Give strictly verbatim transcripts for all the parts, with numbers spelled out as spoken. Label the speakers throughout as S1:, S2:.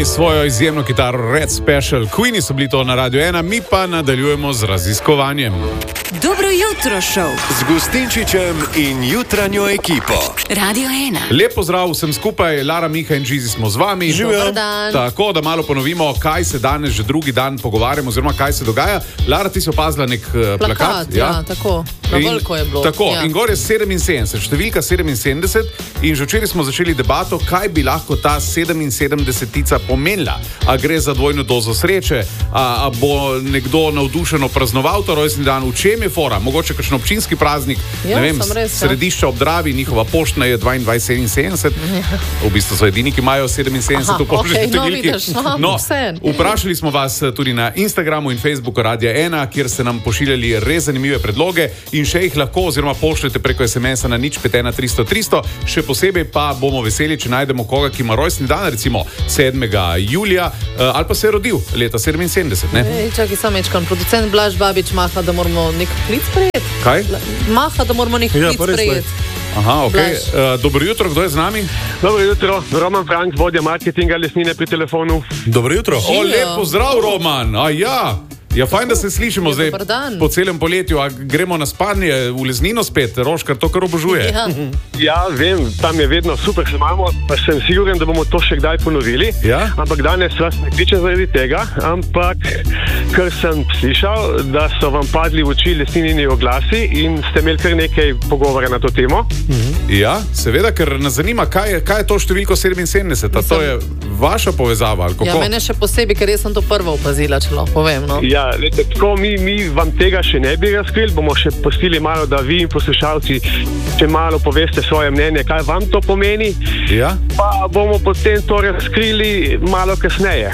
S1: svojo izjemno kitaro Red Special. Queeni so bili to na Radio ena, mi pa nadaljujemo z raziskovanjem.
S2: Dobro jutro, šov.
S3: Z Gustinčičem in jutranjo ekipo.
S2: Radio ena.
S1: Lep pozdrav vsem skupaj, Lara, Miha in Žizi smo z vami.
S2: Dober dan.
S1: Tako, da malo ponovimo, kaj se danes že drugi dan pogovarjamo, oziroma kaj se dogaja. Lara, ti si opazila nek uh, plakat.
S4: Plakat, ja, ja tako. Na veliko je bilo.
S1: Tako,
S4: ja.
S1: In gor je sedeminsedemdeset, številka sedeminsedemdeset, in že včeraj smo začeli debato, kaj bi lahko ta sedeminsedemdesetica pomenila. A gre za dvojno dozo sreče, a, a bo nekdo navdušeno praznoval to rojstni dan, v čem je fora? Mogoče kakšen občinski praznik,
S4: ja,
S1: ne vem,
S4: res,
S1: Središča ob Dravi, njihova poštna je dvaindvajset sedeminsedemdeset, v bistvu so edini, ki imajo sedeminsedemdeset v poštni
S4: okay,
S1: številki.
S4: No,
S1: no,
S4: no,
S1: vprašali smo vas tudi na Instagramu in Facebooku Radia ena, kjer ste nam pošiljali res zanimive predloge in še jih lahko oziroma pošljete preko es em esa na nič pet ena tristo tristo. Še posebej pa bomo veseli, če najdemo koga, ki ima rojstni dan, recimo sedmega julija, ali pa se je rodil leta sedeminsedemdeset. Ne?
S4: Ej, čakaj, sam mečkam. Producent Blaž Babič maha, da moramo nek klic sprejeti.
S1: Kaj?
S4: Maha, da moramo nek
S5: Ja,
S4: klic
S5: pa res,
S4: sprejeti.
S1: Aha, ok. Uh, dobro jutro, kdo je z nami?
S6: Dobro jutro, Roman Frank, vodja marketinga Lesnine pri telefonu.
S5: Dobro jutro.
S1: O, lep pozdrav, Roman. A ja. Ja, fajn, da se slišimo zdaj po celem poletju. A gremo na spanje v Lesnino spet, Roškar to kar obožuje.
S4: Ja.
S6: Ja, vem, tam je vedno super, se imamo, pa sem siguren, da bomo to še kdaj ponovili.
S1: Ja?
S6: Ampak danes vas ne kliče zaradi tega, ampak ker sem slišal, da so vam padli v oči Lesninini oglasi in ste imeli kar nekaj pogovora na to temo.
S1: Ja, seveda, ker nas zanima, kaj je, kaj je to številko sedeminsedemdeset. A to je vaša povezava, ali kako?
S4: Ja, mene še posebej, ker jaz sem to prvo opazila, če lahko povem. No.
S6: Ja, lete, tako mi, mi vam tega še ne bi razkrili, bomo še pustili malo, da vi in poslušalci če malo poveste svoje mnenje, kaj vam to pomeni,
S1: Ja?
S6: pa bomo potem to razkrili malo kasneje.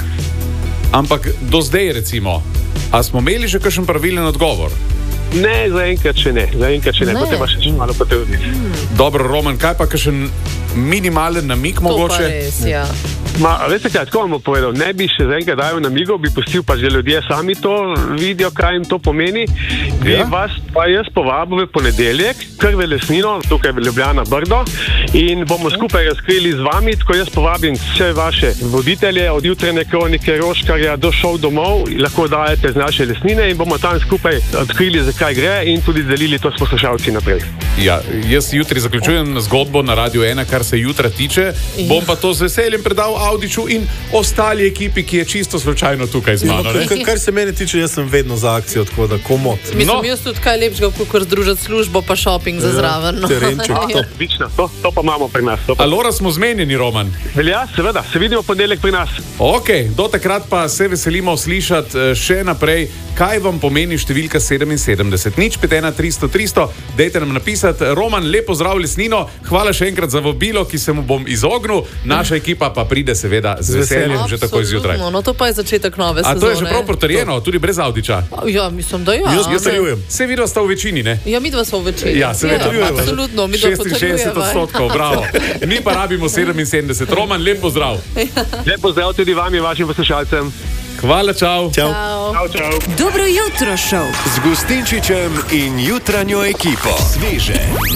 S1: Ampak do zdaj, recimo, a smo imeli že kakšen pravilen odgovor?
S6: Ne, zaenkrat še ne, zaenkrat še ne,
S4: Ne.
S6: to treba še malo potrditi.
S1: Dobro, Roman, kaj pa kakšen minimalen namig
S4: To pa
S1: mogoče?
S4: res, ja.
S6: Ma, veste kaj, tako vam bom povedal, ne bi še zaenkrat dajal namigov, bi pustil pa že ljudje sami to vidijo, kaj jim to pomeni. Bi
S1: Ja?
S6: vas pa jaz povabil v ponedeljek, kar v Lesnino, tukaj v Ljubljana Brdo, in bomo skupaj razkrili z vami, tako jaz povabim vse vaše voditelje, od jutranje kronike Roškarja do šov domov, lahko dajete z naše Lesnine in bomo tam skupaj odkrili, zakaj gre in tudi delili to s poslušalci naprej.
S1: Ja, jaz jutri zaključujem zgodbo na Radio ena, kar se jutra tiče.
S4: Ja.
S1: Bom pa to z veseljem predal Audiču in ostali ekipi, ki je čisto slučajno tukaj z
S5: Ja,
S1: mano.
S5: no,
S1: Ne?
S5: kar, kar se mene tiče, jaz sem vedno za akcijo, tako da komot.
S4: Mislim,
S1: No.
S4: jaz tudi kaj lepšega, kot združiti službo pa shopping za zraven. No.
S5: terenček, to.
S6: Odlično, to, to pa imamo pri nas. To pa.
S1: Alora, smo zmenjeni, Roman.
S6: Velja, seveda, se vidimo ponedeljek pri nas.
S1: Ok, do takrat pa se veselimo slišati eh, še naprej, kaj vam pomeni številka sedeminsedemdeset. Nič pet ena tristo tristo, dejte nam napisati. Roman, lepo zdrav Lesnino, hvala še enkrat za vabilo, ki se mu bom izognil. Naša ekipa pa pride seveda z veseljem že takoj zjutraj.
S4: Absolutno, no to pa je začetek nove
S1: A
S4: sezone.
S1: to je že prav potrjeno, tudi brez Audiča?
S4: Ja, mislim, da ja.
S5: Jaz
S4: Ne.
S5: potrjujem.
S1: Se vidva sta v večini, ne?
S4: Ja, midva smo v večini.
S1: Ja, seveda.
S4: Absolutno, midva
S1: šestinšestdeset
S4: potrjujeva.
S1: odstotkov, bravo. Mi pa rabimo sedeminsedemdeset. Roman, lep pozdrav.
S6: Lep pozdrav tudi vam in vašim poslušalcem.
S1: Hvala, čau.
S5: Čau.
S4: Ciao.
S6: Čau, čau.
S2: Dobro jutro, šov.
S3: Z Gustinčičem in jutranjo ekipo. Sveže